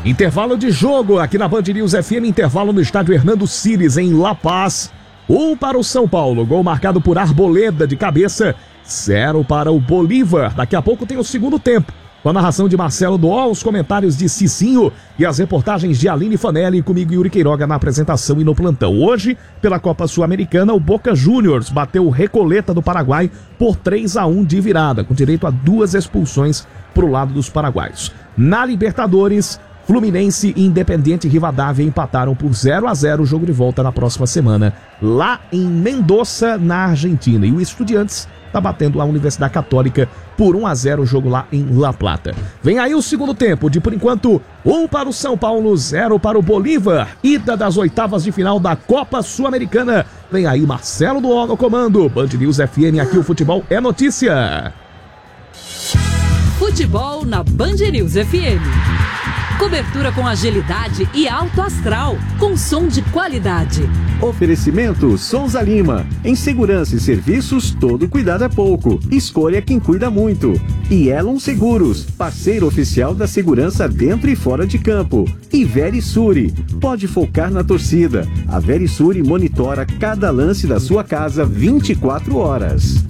Intervalo de jogo aqui na Band News FM, intervalo no estádio Hernando Siles, em La Paz. 1 para o São Paulo, gol marcado por Arboleda de cabeça, 0 para o Bolívar. Daqui a pouco tem o segundo tempo, com a narração de Marcelo Duó, os comentários de Cicinho e as reportagens de Aline Fanelli, comigo Yuri Queiroga na apresentação e no plantão. Hoje, pela Copa Sul-Americana, o Boca Juniors bateu o Recoleta do Paraguai por 3-1 de virada, com direito a 2 expulsões pro lado dos paraguaios. Na Libertadores, Fluminense e Independiente Rivadavia empataram por 0-0, o jogo de volta na próxima semana, lá em Mendoza, na Argentina. E o Estudiantes está batendo a Universidade Católica por 1-0, o jogo lá em La Plata. Vem aí o segundo tempo, de por enquanto 1 para o São Paulo, 0 para o Bolívar. Ida das oitavas de final da Copa Sul-Americana. Vem aí Marcelo Duó no comando. Band News FM, aqui o futebol é notícia. Futebol na Band News FM. Cobertura com agilidade e alto astral, com som de qualidade. Oferecimento Souza Lima. Em segurança e serviços, todo cuidado é pouco. Escolha quem cuida muito. E Elon Seguros, parceiro oficial da segurança dentro e fora de campo. E Verisure, pode focar na torcida. A Verisure monitora cada lance da sua casa 24 horas.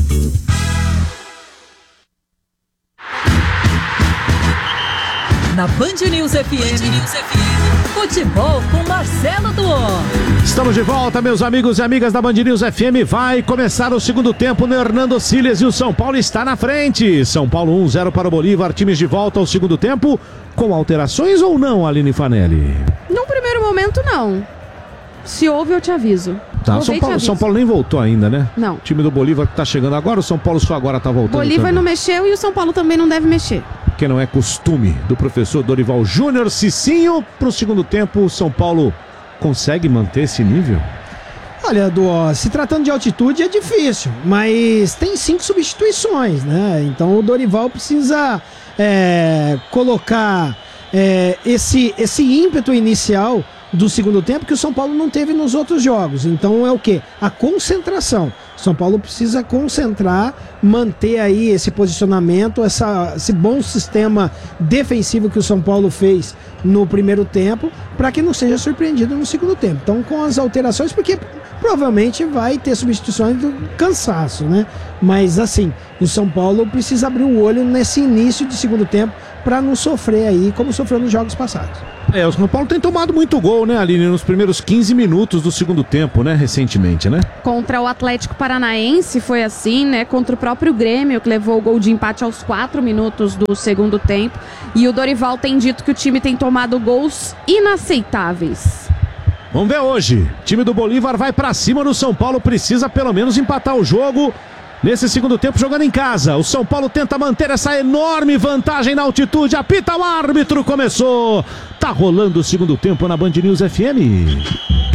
Na Band News FM, futebol com Marcelo Duó. Estamos de volta, meus amigos e amigas da Band News FM. Vai começar o segundo tempo no Hernando Siles e o São Paulo está na frente. São Paulo 1-0 para o Bolívar. Times de volta ao segundo tempo. Com alterações ou não, Aline Fanelli? Num primeiro momento, não. Se houve, eu te aviso. Tá. São Paulo nem voltou ainda, né? Não. O time do Bolívar que tá chegando agora, o São Paulo só agora tá voltando. Bolívar não mexeu e o São Paulo também não deve mexer. Que não é costume do professor Dorival Júnior. Cicinho, pro segundo tempo, o São Paulo consegue manter esse nível? Olha, Duó, se tratando de altitude é difícil, mas tem 5 substituições, né? Então o Dorival precisa colocar esse ímpeto inicial do segundo tempo que o São Paulo não teve nos outros jogos. Então é o quê? A concentração. São Paulo precisa concentrar, manter aí esse posicionamento, esse bom sistema defensivo que o São Paulo fez no primeiro tempo, para que não seja surpreendido no segundo tempo. Então, com as alterações, porque provavelmente vai ter substituições do cansaço, né? Mas assim, o São Paulo precisa abrir o olho nesse início de segundo tempo para não sofrer aí como sofreu nos jogos passados. O São Paulo tem tomado muito gol, né, Aline, nos primeiros 15 minutos do segundo tempo, né, recentemente, né? Contra o Atlético Paranaense foi assim, né, contra o próprio Grêmio, que levou o gol de empate aos 4 minutos do segundo tempo, e o Dorival tem dito que o time tem tomado gols inaceitáveis. Vamos ver hoje, time do Bolívar vai pra cima do São Paulo, precisa pelo menos empatar o jogo. Nesse segundo tempo, jogando em casa, o São Paulo tenta manter essa enorme vantagem na altitude. Apita o árbitro, começou. Tá rolando o segundo tempo na Band News FM.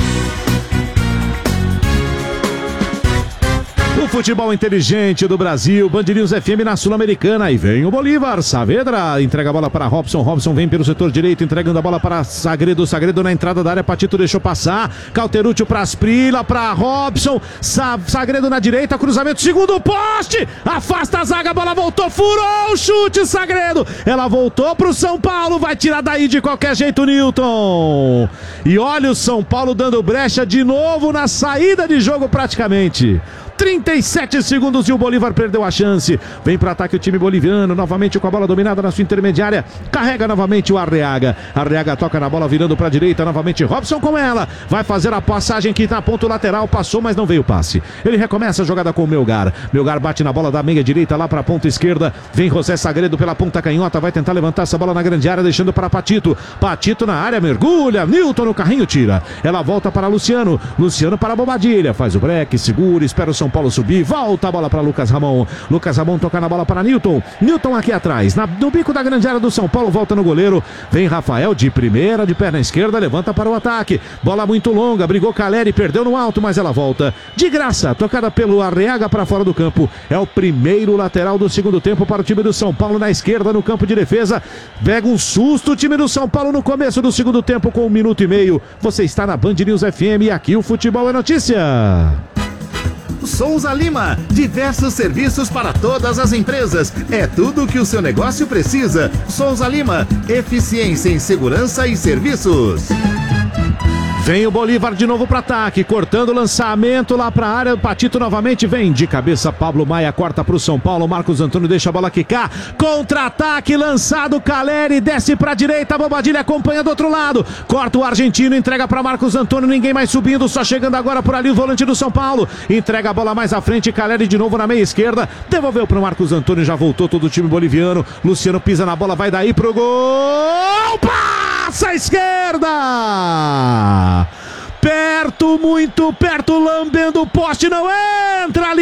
O futebol inteligente do Brasil, Band News FM na Sul-Americana. Aí vem o Bolívar, Saavedra entrega a bola para Robson, Robson vem pelo setor direito, entregando a bola para Sagredo, Sagredo na entrada da área, Patito deixou passar, Cauterucci para Asprila, para Robson, Sagredo na direita, cruzamento, segundo poste, afasta a zaga, a bola voltou, furou o chute, Sagredo, ela voltou pro São Paulo, vai tirar daí de qualquer jeito, Newton. E olha o São Paulo dando brecha de novo na saída de jogo praticamente. 37 segundos e o Bolívar perdeu a chance. Vem para ataque o time boliviano, novamente com a bola dominada na sua intermediária. Carrega novamente o Arreaga. Arreaga toca na bola virando para a direita, novamente Robson com ela. Vai fazer a passagem que na ponta lateral, passou, mas não veio o passe. Ele recomeça a jogada com o Melgar. Melgar bate na bola da meia direita lá para a ponta esquerda. Vem José Sagredo pela ponta canhota, vai tentar levantar essa bola na grande área, deixando para Patito. Patito na área, mergulha. Newton no carrinho, tira. Ela volta para Luciano. Luciano para Bobadilha. Faz o break, segura, espera o São Paulo subir, volta a bola para Lucas Ramon. Lucas Ramon toca na bola para Newton. Newton aqui atrás, no bico da grande área do São Paulo, volta no goleiro. Vem Rafael de primeira, de perna esquerda, levanta para o ataque. Bola muito longa, brigou Caleri, perdeu no alto, mas ela volta. De graça, tocada pelo Arreaga para fora do campo. É o primeiro lateral do segundo tempo para o time do São Paulo na esquerda, no campo de defesa. Pega um susto o time do São Paulo no começo do segundo tempo com 1 minuto e meio. Você está na Band News FM e aqui o futebol é notícia. Souza Lima, diversos serviços para todas as empresas. É tudo o que o seu negócio precisa. Souza Lima, eficiência em segurança e serviços. Vem o Bolívar de novo para ataque, cortando o lançamento lá para a área. O Patito novamente vem de cabeça. Pablo Maia corta para o São Paulo. Marcos Antônio deixa a bola quicar. Contra-ataque lançado. Caleri desce para a direita. Bobadilha acompanha do outro lado. Corta o argentino, entrega para Marcos Antônio. Ninguém mais subindo, só chegando agora por ali o volante do São Paulo. Entrega a bola mais à frente. Caleri de novo na meia esquerda. Devolveu para o Marcos Antônio. Já voltou todo o time boliviano. Luciano pisa na bola, vai daí pro gol. Passa à esquerda. Perto, muito perto, lambendo o poste, não entra,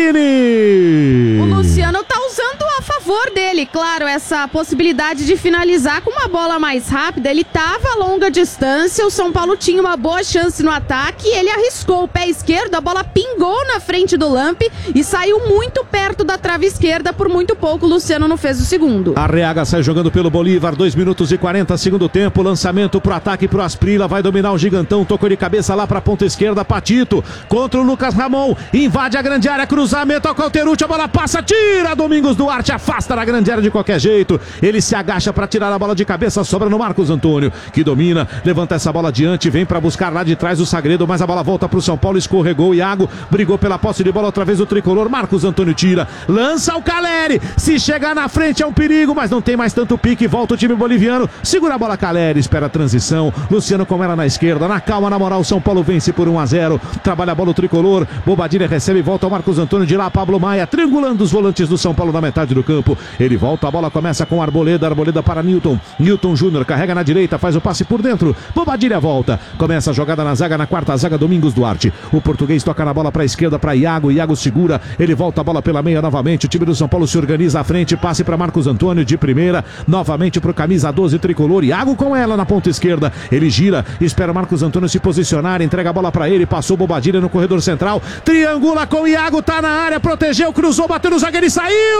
Aline! O Luciano tá usando a favor dele, claro, essa possibilidade de finalizar com uma bola mais rápida. Ele tava a longa distância, o São Paulo tinha uma boa chance no ataque, ele arriscou o pé esquerdo, a bola pingou na frente do Lampe e saiu muito perto da trave esquerda, por muito pouco o Luciano não fez o segundo. Arreaga sai jogando pelo Bolívar, 2 minutos e 40, segundo tempo, lançamento pro ataque pro Asprila, vai dominar o gigantão, tocou de cabeça lá para a ponta esquerda, Patito contra o Lucas Ramon, invade a grande área, cruzamento ao Calterucci, a bola passa, tira Domingos Duarte, afasta na grande área de qualquer jeito, ele se agacha para tirar a bola de cabeça, sobra no Marcos Antônio, que domina, levanta essa bola adiante, vem para buscar lá de trás o Sagredo, mas a bola volta pro São Paulo, escorregou, Iago brigou pela posse de bola outra vez o tricolor, Marcos Antônio tira, lança o Caleri, se chegar na frente é um perigo, mas não tem mais tanto pique, volta o time boliviano, segura a bola Caleri, espera a transição, Luciano com ela na esquerda, na calma, na moral, São Paulo vence por 1-0, trabalha a bola o tricolor, Bobadilha recebe, volta o Marcos Antônio, de lá Pablo Maia, triangulando os volantes do São Paulo na metade do campo, ele volta, a bola começa com Arboleda para Newton Júnior, carrega na direita, faz o passe por dentro, Bobadilha volta, começa a jogada na zaga, na quarta zaga, Domingos Duarte, o português toca na bola para a esquerda, para Iago segura, ele volta a bola pela meia novamente, o time do São Paulo se organiza à frente, passe para Marcos Antônio de primeira, novamente para o camisa 12 tricolor, Iago com ela na ponta esquerda, ele gira, espera Marcos Antônio se posicionar, entrega a bola para ele, passou Bobadilha no corredor central, triangula com Iago, tá na área, protegeu, cruzou, bateu no zagueiro e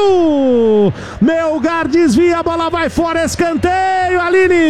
saiu! Melgar desvia, a bola vai fora, escanteio,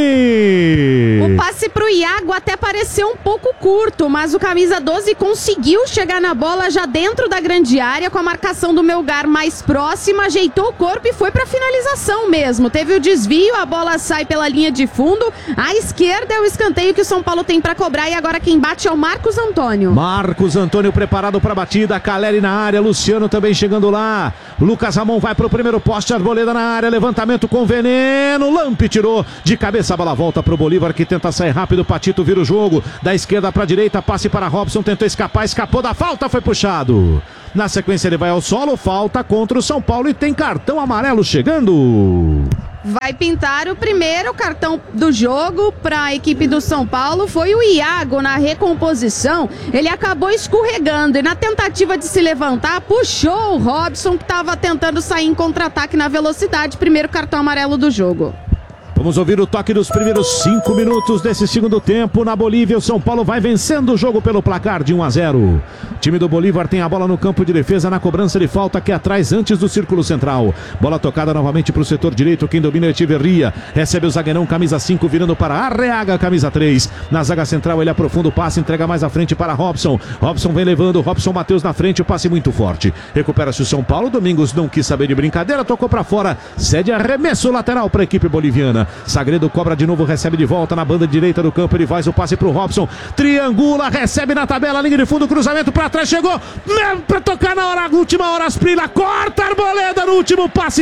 Aline! O passe pro Iago até pareceu um pouco curto, mas o camisa 12 conseguiu chegar na bola já dentro da grande área, com a marcação do Melgar mais próxima, ajeitou o corpo e foi pra finalização mesmo, teve o desvio, a bola sai pela linha de fundo, à esquerda é o escanteio que o São Paulo tem pra cobrar e agora quem bate é o Marcos Antônio. Marcos Antônio preparado para a batida, Caleri na área, Luciano também chegando lá, Lucas Ramon vai para o primeiro poste, Arboleda na área, levantamento com veneno, Lampe tirou de cabeça, a bola volta para o Bolívar que tenta sair rápido, Patito vira o jogo, da esquerda para a direita, passe para Robson, tentou escapar, escapou da falta, foi puxado. Na sequência ele vai ao solo, falta contra o São Paulo e tem cartão amarelo chegando. Vai pintar o primeiro cartão do jogo para a equipe do São Paulo. Foi o Iago na recomposição. Ele acabou escorregando e na tentativa de se levantar, puxou o Robson, que estava tentando sair em contra-ataque na velocidade. Primeiro cartão amarelo do jogo. Vamos ouvir o toque dos primeiros 5 minutos desse segundo tempo. Na Bolívia, o São Paulo vai vencendo o jogo pelo placar de 1-0. O time do Bolívar tem a bola no campo de defesa na cobrança de falta aqui atrás, antes do círculo central. Bola tocada novamente para o setor direito. Quem domina é Echeverria. Recebe o zagueirão, camisa 5, virando para Arreaga, camisa 3. Na zaga central, ele aprofunda o passe, entrega mais à frente para Robson. Robson vem levando, Robson Matheus na frente, o passe muito forte. Recupera-se o São Paulo. Domingos não quis saber de brincadeira, tocou para fora. Cede arremesso lateral para a equipe boliviana. Sagredo cobra de novo, recebe de volta na banda direita do campo, ele faz o passe pro Robson, triangula, recebe na tabela, linha de fundo, cruzamento pra trás, chegou, pra tocar na hora, última hora, Asprila, corta Arboleda no último passe,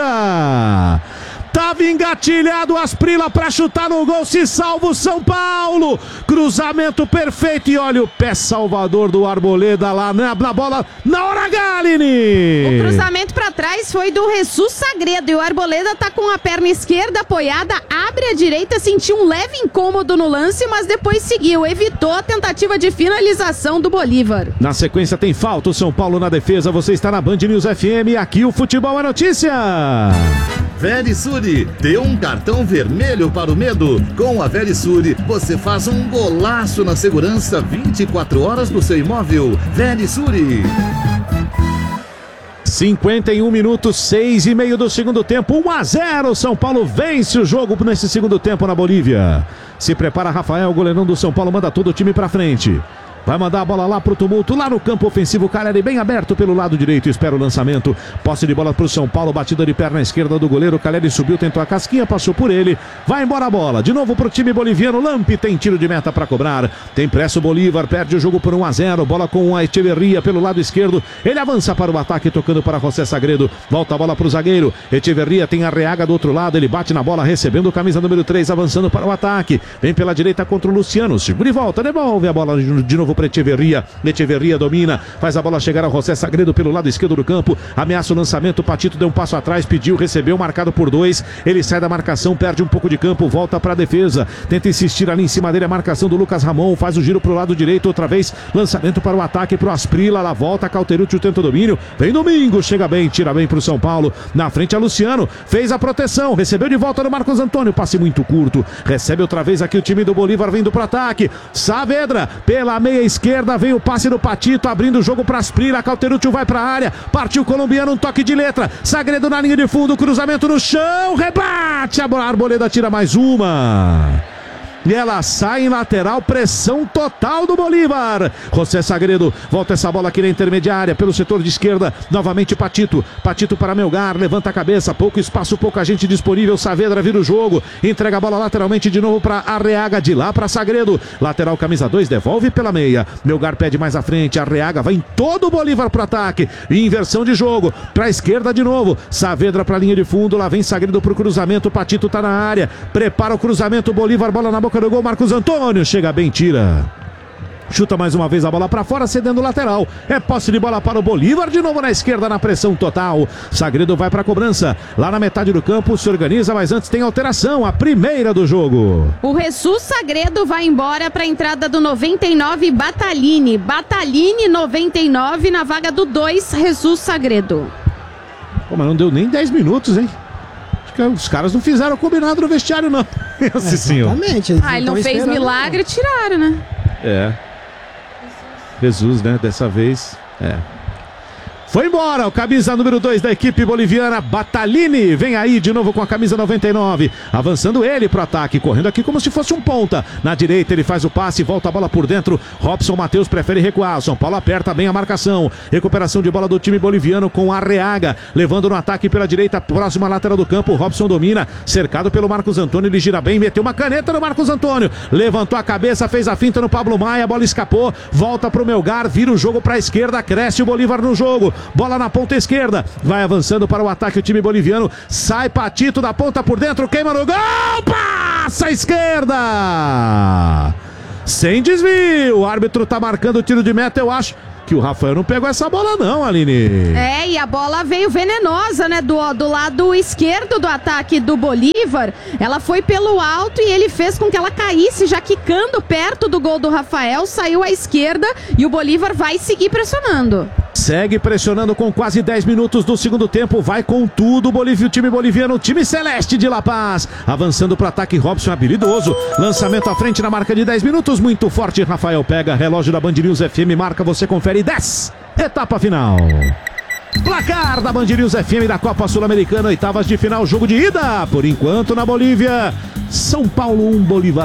tira! Tava engatilhado Asprila para chutar no gol, se salva o São Paulo, cruzamento perfeito e olha o pé salvador do Arboleda lá na bola, na hora Galine. O cruzamento para trás foi do Jesus Sagredo e o Arboleda tá com a perna esquerda apoiada, abre a direita, sentiu um leve incômodo no lance, mas depois seguiu, evitou a tentativa de finalização do Bolívar. Na sequência tem falta, o São Paulo na defesa, você está na Band News FM, aqui o Futebol é Notícia. Verisuri, dê um cartão vermelho para o medo. Com a Verisuri, você faz um golaço na segurança 24 horas do seu imóvel. Verisuri. 51 minutos, 6:30 do segundo tempo, 1-0, São Paulo vence o jogo nesse segundo tempo na Bolívia. Se prepara Rafael, goleirão do São Paulo, manda todo o time pra frente. Vai mandar a bola lá pro tumulto, lá no campo ofensivo. Caleri bem aberto pelo lado direito. Espera o lançamento. Posse de bola pro São Paulo. Batida de perna esquerda do goleiro. Caleri subiu, tentou a casquinha, passou por ele. Vai embora a bola. De novo pro time boliviano. Lampe tem tiro de meta para cobrar. Tem pressa o Bolívar. Perde o jogo por 1-0. Bola com a Echeverria pelo lado esquerdo. Ele avança para o ataque, tocando para José Sagredo. Volta a bola pro zagueiro. Echeverria tem a Arreaga do outro lado. Ele bate na bola, recebendo o camisa número 3, avançando para o ataque. Vem pela direita contra o Luciano. Segura e volta. Devolve a bola de novo para Echeverria. Echeverria domina. Faz a bola chegar ao José Sagredo pelo lado esquerdo do campo. Ameaça o lançamento. Patito deu um passo atrás. Pediu, recebeu, marcado por 2. Ele sai da marcação, perde um pouco de campo. Volta para a defesa. Tenta insistir ali em cima dele. A marcação do Lucas Ramon. Faz o giro pro lado direito. Outra vez. Lançamento para o ataque pro Asprila. Lá volta. Cauterucci tenta o domínio. Vem Domingo. Chega bem. Tira bem pro São Paulo. Na frente a Luciano. Fez a proteção. Recebeu de volta no Marcos Antônio. Passe muito curto. Recebe outra vez aqui o time do Bolívar vindo pro ataque. Saavedra pela meia esquerda. Vem o passe do Patito. Abrindo o jogo para Asprila. Cauterucci vai pra área. Partiu o colombiano. Um toque de letra. Sagredo na linha de fundo. Cruzamento no chão. Rebate. A Arboleda tira mais uma. E ela sai em lateral, pressão total do Bolívar. José Sagredo, volta essa bola aqui na intermediária, pelo setor de esquerda, novamente Patito. Patito para Melgar, levanta a cabeça, pouco espaço, pouca gente disponível. Saavedra vira o jogo, entrega a bola lateralmente de novo para Arreaga, de lá para Sagredo. Lateral camisa 2, devolve pela meia. Melgar pede mais à frente, Arreaga vai em todo o Bolívar para ataque. Inversão de jogo, para a esquerda de novo. Saavedra para a linha de fundo, lá vem Sagredo para o cruzamento. Patito tá na área, prepara o cruzamento, Bolívar, bola na boca do gol, Marcos Antônio, chega bem, tira. Chuta mais uma vez a bola para fora, cedendo o lateral. É posse de bola para o Bolívar, de novo na esquerda, na pressão total. Sagredo vai para a cobrança. Lá na metade do campo, se organiza, mas antes tem alteração, a primeira do jogo. O Jesus Sagredo vai embora para a entrada do 99, Batalini. Batalini, 99, na vaga do 2, Jesus Sagredo. Pô, mas não deu nem 10 minutos, hein? Os caras não fizeram combinado no vestiário, não. Exatamente. Ele não fez milagre, tiraram, né? É. Jesus, né? Dessa vez, Foi embora o camisa número 2 da equipe boliviana, Batalini. Vem aí de novo com a camisa 99. Avançando ele pro ataque, correndo aqui como se fosse um ponta. Na direita ele faz o passe, volta a bola por dentro. Robson Matheus prefere recuar. São Paulo aperta bem a marcação. Recuperação de bola do time boliviano com Arreaga. Levando no ataque pela direita, próxima lateral do campo. Robson domina, cercado pelo Marcos Antônio. Ele gira bem, meteu uma caneta no Marcos Antônio. Levantou a cabeça, fez a finta no Pablo Maia. A bola escapou, volta pro Melgar, vira o jogo pra esquerda. Cresce o Bolívar no jogo. Bola na ponta esquerda, vai avançando para o ataque o time boliviano, sai Patito da ponta por dentro, queima no gol, passa à esquerda, sem desvio, o árbitro tá marcando o tiro de meta, eu acho que o Rafael não pegou essa bola não, Aline. E a bola veio venenosa, né, do lado esquerdo do ataque do Bolívar. Ela foi pelo alto e ele fez com que ela caísse, já quicando perto do gol do Rafael, saiu à esquerda e o Bolívar vai seguir pressionando. Segue pressionando com quase 10 minutos do segundo tempo, vai com tudo o time boliviano, o time celeste de La Paz, avançando para o ataque, Robson habilidoso, lançamento à frente na marca de 10 minutos, muito forte, Rafael pega, relógio da Band News FM, marca, você confere 10, etapa final. Placar da Band News FM da Copa Sul-Americana, oitavas de final, jogo de ida, por enquanto na Bolívia, São Paulo 1, Bolívar